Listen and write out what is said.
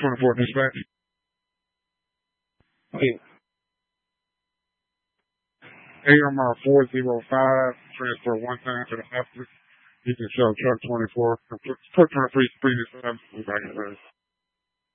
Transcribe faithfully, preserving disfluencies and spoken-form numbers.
twenty-four dispatch. Hey, A M R four oh five, transfer one time to the hospital. You can show truck twenty-four. Truck twenty-three, previous service. We're back in service.